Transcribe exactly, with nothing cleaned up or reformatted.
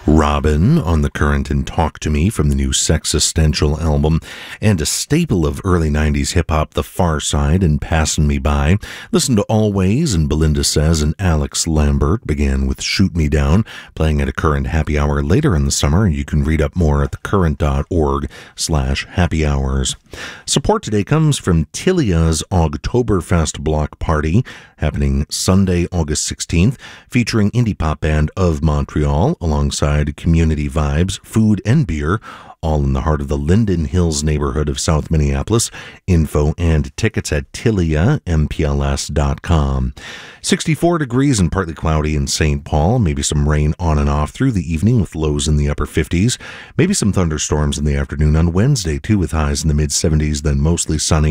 Robin on The Current and Talk to Me from the new Sexistential album, and a staple of early nineties hip-hop, The Far Side and Passin' Me By. Listen to Always and Belinda Says, and Alex Lambert began with Shoot Me Down, playing at a Current happy hour later in the summer. You can read up more at thecurrent.org slash happy hours. Support today comes from Tilia's Ogtoberfest Block Party, happening Sunday, August sixteenth, featuring indie pop band Of Montreal, alongside Community Vibes, food and beer, all in the heart of the Linden Hills neighborhood of South Minneapolis. Info and tickets at tilia m p l s dot com. sixty-four degrees and partly cloudy in Saint Paul. Maybe some rain on and off through the evening with lows in the upper fifties. Maybe some thunderstorms in the afternoon on Wednesday, too, with highs in the mid seventies, then mostly sunny.